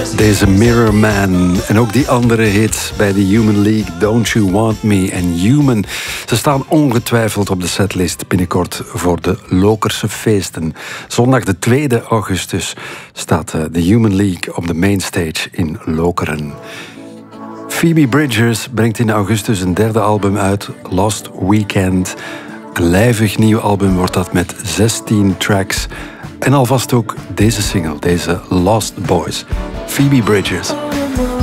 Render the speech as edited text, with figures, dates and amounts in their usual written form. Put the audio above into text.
Deze Mirror Man en ook die andere hits bij de Human League, Don't You Want Me en Human. Ze staan ongetwijfeld op de setlist binnenkort voor de Lokerse feesten. Zondag de 2e augustus staat de Human League op de mainstage in Lokeren. Phoebe Bridgers brengt in augustus een 3e album uit, Lost Weekend. Een lijvig nieuw album wordt dat met 16 tracks. En alvast ook deze single, deze Lost Boys. Phoebe Bridgers.